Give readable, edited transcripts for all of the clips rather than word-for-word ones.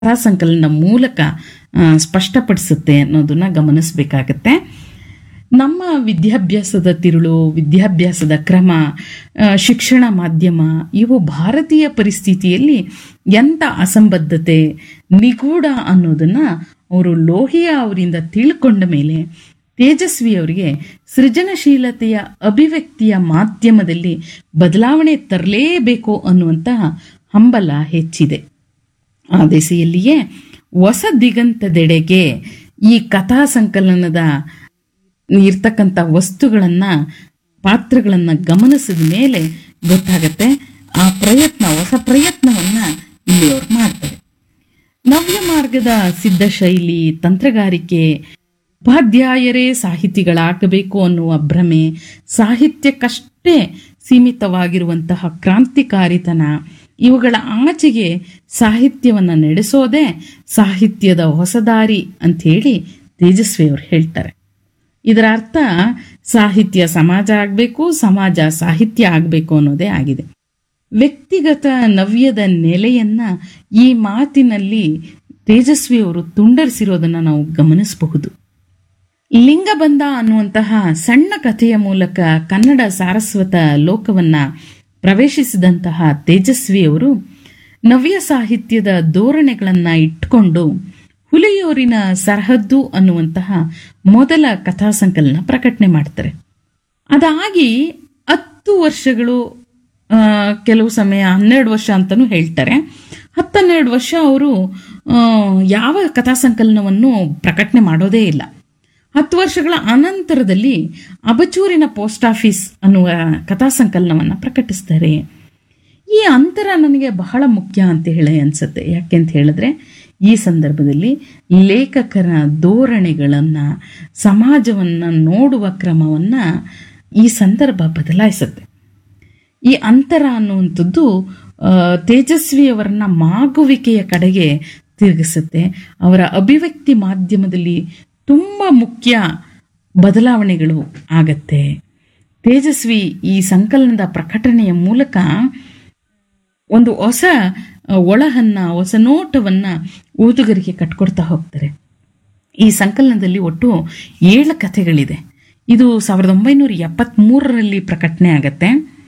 ಕಥಾ ಸಂಕಲನ ಮೂಲಕ ಸ್ಪಷ್ಟಪಡಿಸುತ್ತೆ ಅನ್ನೋದನ್ನ ಗಮನಿಸಬೇಕಾಗತ್ತೆ. ನಮ್ಮ ವಿದ್ಯಾಭ್ಯಾಸದ ತಿರುಳು, ವಿದ್ಯಾಭ್ಯಾಸದ ಕ್ರಮ, ಶಿಕ್ಷಣ ಮಾಧ್ಯಮ ಇವು ಭಾರತೀಯ ಪರಿಸ್ಥಿತಿಯಲ್ಲಿ ಎಂಥ ಅಸಂಬದ್ಧತೆ, ನಿಗೂಢ ಅನ್ನೋದನ್ನ ಅವರು ಲೋಹಿಯಾ ಅವರಿಂದ ತಿಳ್ಕೊಂಡ ಮೇಲೆ ತೇಜಸ್ವಿ ಅವರಿಗೆ ಸೃಜನಶೀಲತೆಯ ಅಭಿವ್ಯಕ್ತಿಯ ಮಾಧ್ಯಮದಲ್ಲಿ ಬದಲಾವಣೆ ತರಲೇಬೇಕು ಅನ್ನುವಂತಹ ಹಂಬಲ ಹೆಚ್ಚಿದೆ. ಆ ದೆಸೆಯಲ್ಲಿಯೇ ಹೊಸ ದಿಗಂತದೆಡೆಗೆ ಈ ಕಥಾ ಸಂಕಲನದ ಇರ್ತಕ್ಕಂಥ ವಸ್ತುಗಳನ್ನ, ಪಾತ್ರಗಳನ್ನ ಗಮನಿಸಿದ ಮೇಲೆ ಗೊತ್ತಾಗತ್ತೆ ಆ ಪ್ರಯತ್ನ, ಹೊಸ ಪ್ರಯತ್ನವನ್ನ ಇಲ್ಲಿ ಅವ್ರು ಮಾಡ್ತಾರೆ. ನವ್ಯ ಮಾರ್ಗದ ಸಿದ್ಧ ಶೈಲಿ, ತಂತ್ರಗಾರಿಕೆ, ಉಪಾಧ್ಯಾಯರೇ ಸಾಹಿತಿಗಳಾಗಬೇಕು ಅನ್ನುವ ಭ್ರಮೆ, ಸಾಹಿತ್ಯಕ್ಕಷ್ಟೇ ಸೀಮಿತವಾಗಿರುವಂತಹ ಕ್ರಾಂತಿಕಾರಿತನ, ಇವುಗಳ ಆಚೆಗೆ ಸಾಹಿತ್ಯವನ್ನು ನಡೆಸೋದೇ ಸಾಹಿತ್ಯದ ಹೊಸದಾರಿ ಅಂಥೇಳಿ ತೇಜಸ್ವಿಯವರು ಹೇಳ್ತಾರೆ. ಇದರ ಅರ್ಥ ಸಾಹಿತ್ಯ ಸಮಾಜ ಆಗಬೇಕು, ಸಮಾಜ ಸಾಹಿತ್ಯ ಆಗಬೇಕು ಅನ್ನೋದೇ ಆಗಿದೆ. ವ್ಯಕ್ತಿಗತ ನವ್ಯದ ನೆಲೆಯನ್ನ ಈ ಮಾತಿನಲ್ಲಿ ತೇಜಸ್ವಿಯವರು ತುಂಡರಿಸಿರೋದನ್ನ ನಾವು ಗಮನಿಸಬಹುದು. ಲಿಂಗಬಂಧ ಅನ್ನುವಂತಹ ಸಣ್ಣ ಕಥೆಯ ಮೂಲಕ ಕನ್ನಡ ಸಾರಸ್ವತ ಲೋಕವನ್ನ ಪ್ರವೇಶಿಸಿದಂತಹ ತೇಜಸ್ವಿಯವರು ನವ್ಯ ಸಾಹಿತ್ಯದ ಧೋರಣೆಗಳನ್ನ ಇಟ್ಕೊಂಡು ಹುಲಿಯೂರಿನ ಸರಹದ್ದು ಅನ್ನುವಂತಹ ಮೊದಲ ಕಥಾ ಸಂಕಲನ ಪ್ರಕಟಣೆ ಮಾಡ್ತಾರೆ. ಅದಾಗಿ 10 ವರ್ಷಗಳು, ಕೆಲವು ಸಮಯ 12 ವರ್ಷ ಅಂತಲೂ ಹೇಳ್ತಾರೆ. 10-12 ವರ್ಷ ಅವರು ಯಾವ ಕಥಾ ಸಂಕಲನವನ್ನು ಪ್ರಕಟಣೆ ಮಾಡೋದೇ ಇಲ್ಲ. 10 ವರ್ಷಗಳ ಅನಂತರದಲ್ಲಿ ಅಬಚೂರಿನ ಪೋಸ್ಟ್ ಆಫೀಸ್ ಅನ್ನುವ ಕಥಾ ಸಂಕಲನವನ್ನು ಪ್ರಕಟಿಸ್ತಾರೆ. ಈ ಅಂತರ ನನಗೆ ಬಹಳ ಮುಖ್ಯ ಅಂತ ಹೇಳಿ ಅನ್ಸುತ್ತೆ. ಯಾಕೆಂತ ಹೇಳಿದ್ರೆ ಈ ಸಂದರ್ಭದಲ್ಲಿ ಲೇಖಕರ ಧೋರಣೆಗಳನ್ನು, ಸಮಾಜವನ್ನು ನೋಡುವ ಕ್ರಮವನ್ನು ಈ ಸಂದರ್ಭ ಬದಲಾಯಿಸುತ್ತೆ. ಈ ಅಂತರ ಅನ್ನುವಂಥದ್ದು ತೇಜಸ್ವಿಯವರನ್ನ ಮಾಗುವಿಕೆಯ ಕಡೆಗೆ ತಿರುಗಿಸುತ್ತೆ. ಅವರ ಅಭಿವ್ಯಕ್ತಿ ಮಾಧ್ಯಮದಲ್ಲಿ ತುಂಬ ಮುಖ್ಯ ಬದಲಾವಣೆಗಳು ಆಗತ್ತೆ. ತೇಜಸ್ವಿ ಈ ಸಂಕಲನದ ಪ್ರಕಟಣೆಯ ಮೂಲಕ ಒಂದು ಹೊಸ ಒಳಹನ್ನ, ಹೊಸ ನೋಟವನ್ನ ಓದುಗರಿಗೆ ಕಟ್ಕೊಡ್ತಾ ಹೋಗ್ತಾರೆ. ಈ ಸಂಕಲನದಲ್ಲಿ ಒಟ್ಟು 7 ಕಥೆಗಳಿದೆ. ಇದು 1973ರಲ್ಲಿ ಪ್ರಕಟಣೆ ಆಗತ್ತೆ.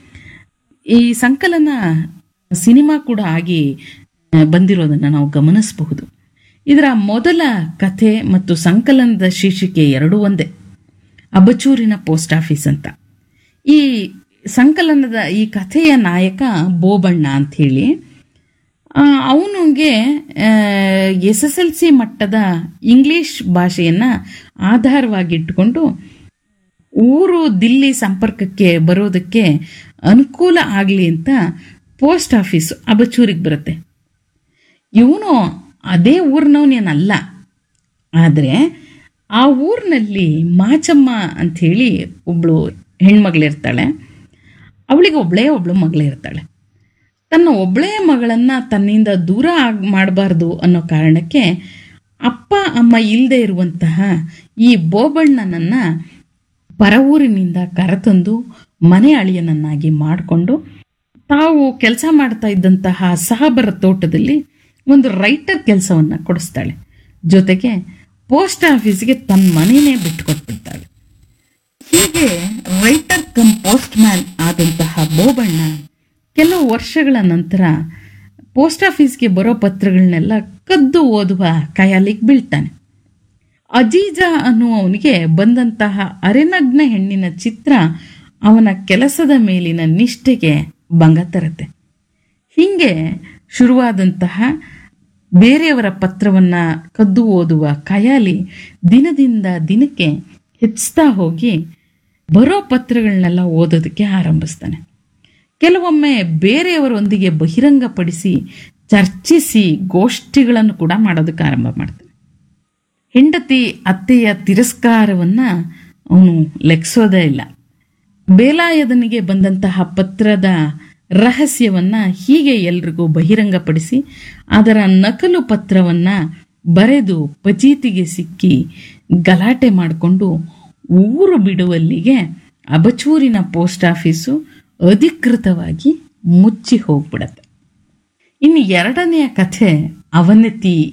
ಈ ಸಂಕಲನ ಸಿನಿಮಾ ಕೂಡ ಆಗಿ ಬಂದಿರೋದನ್ನು ನಾವು ಗಮನಿಸಬಹುದು. ಇದರ ಮೊದಲ ಕಥೆ ಮತ್ತು ಸಂಕಲನದ ಶೀರ್ಷಿಕೆ ಎರಡೂ ಒಂದೇ, ಅಬಚೂರಿನ ಪೋಸ್ಟ್ ಆಫೀಸ್ ಅಂತ. ಈ ಸಂಕಲನದ ಈ ಕಥೆಯ ನಾಯಕ ಬೋಬಣ್ಣ ಅಂಥೇಳಿ, ಅವನಿಗೆ SSLC ಮಟ್ಟದ ಇಂಗ್ಲಿಷ್ ಭಾಷೆಯನ್ನು ಆಧಾರವಾಗಿಟ್ಟುಕೊಂಡು ಊರು ದಿಲ್ಲಿ ಸಂಪರ್ಕಕ್ಕೆ ಬರೋದಕ್ಕೆ ಅನುಕೂಲ ಆಗಲಿ ಅಂತ ಪೋಸ್ಟ್ ಆಫೀಸ್ ಅಬಚೂರಿಗೆ ಬರುತ್ತೆ. ಇವನು ಅದೇ ಊರಿನವನೇನಲ್ಲ, ಆದರೆ ಆ ಊರಿನಲ್ಲಿ ಮಾಚಮ್ಮ ಅಂಥೇಳಿ ಒಬ್ಬಳು ಹೆಣ್ಮಗಳಿರ್ತಾಳೆ. ಅವಳಿಗೆ ಒಬ್ಳು ಮಗಳಿರ್ತಾಳೆ. ತನ್ನ ಒಬ್ಬಳೇ ಮಗಳನ್ನು ತನ್ನಿಂದ ದೂರ ಮಾಡಬಾರ್ದು ಅನ್ನೋ ಕಾರಣಕ್ಕೆ ಅಪ್ಪ ಅಮ್ಮ ಇಲ್ಲದೆ ಇರುವಂತಹ ಈ ಬೋಬಣ್ಣನನ್ನು ಪರ ಊರಿನಿಂದ ಕರೆತಂದು ಮನೆ ಅಳಿಯನನ್ನಾಗಿ ಮಾಡಿಕೊಂಡು ತಾವು ಕೆಲಸ ಮಾಡ್ತಾ ಇದ್ದಂತಹ ಸಹಬರ ತೋಟದಲ್ಲಿ ಒಂದು ರೈಟರ್ ಕೆಲಸವನ್ನು ಕೊಡಿಸ್ತಾಳೆ. ಜೊತೆಗೆ ಪೋಸ್ಟ್ ಆಫೀಸ್ಗೆ ತನ್ನ ಮನೆಯೇ ಬಿಟ್ಟುಕೊಟ್ಬಿಡ್ತಾಳೆ. ಹೀಗೆ ರೈಟರ್ ಕಮ್ ಪೋಸ್ಟ್ ಮ್ಯಾನ್ ಆದಂತಹ ಬೋಬಣ್ಣ ಕೆಲವು ವರ್ಷಗಳ ನಂತರ ಪೋಸ್ಟ್ ಆಫೀಸ್ಗೆ ಬರೋ ಪತ್ರಗಳನ್ನೆಲ್ಲ ಕದ್ದು ಓದುವ ಖಯಾಲಿಗೆ ಬೀಳ್ತಾನೆ. ಅಜೀಜಾ ಅನ್ನುವವನಿಗೆ ಬಂದಂತಹ ಅರೆನಗ್ನ ಹೆಣ್ಣಿನ ಚಿತ್ರ ಅವನ ಕೆಲಸದ ಮೇಲಿನ ನಿಷ್ಠೆಗೆ ಭಂಗ ತರುತ್ತೆ. ಹೀಗೆ ಶುರುವಾದಂತಹ ಬೇರೆಯವರ ಪತ್ರವನ್ನು ಕದ್ದು ಓದುವ ಖಯಾಲಿ ದಿನದಿಂದ ದಿನಕ್ಕೆ ಹೆಚ್ಚುತ್ತಾ ಹೋಗಿ ಬರೋ ಪತ್ರಗಳನ್ನೆಲ್ಲ ಓದೋದಕ್ಕೆ ಆರಂಭಿಸ್ತಾನೆ. ಕೆಲವೊಮ್ಮೆ ಬೇರೆಯವರೊಂದಿಗೆ ಬಹಿರಂಗಪಡಿಸಿ ಚರ್ಚಿಸಿ ಗೋಷ್ಠಿಗಳನ್ನು ಕೂಡ ಮಾಡೋದಕ್ಕೆ ಆರಂಭ ಮಾಡ್ತಾನೆ. ಹೆಂಡತಿ ಅತ್ತೆಯ ತಿರಸ್ಕಾರವನ್ನು ಅವನು ಲೆಕ್ಸೋದೇ ಇಲ್ಲ. ಬೇಲಾಯದನಿಗೆ ಬಂದಂತಹ ಪತ್ರದ ರಹಸ್ಯವನ್ನ ಹೀಗೆ ಎಲ್ರಿಗೂ ಬಹಿರಂಗಪಡಿಸಿ ಅದರ ನಕಲು ಪತ್ರವನ್ನ ಬರೆದು ಪಚೀತಿಗೆ ಸಿಕ್ಕಿ ಗಲಾಟೆ ಮಾಡಿಕೊಂಡು ಊರು ಬಿಡುವಲ್ಲಿಗೆ ಅಬಚೂರಿನ ಪೋಸ್ಟ್ ಆಫೀಸು ಅಧಿಕೃತವಾಗಿ ಮುಚ್ಚಿ ಹೋಗ್ಬಿಡತ್ತೆ. ಇನ್ನು ಎರಡನೆಯ ಕಥೆ ಅವನತಿ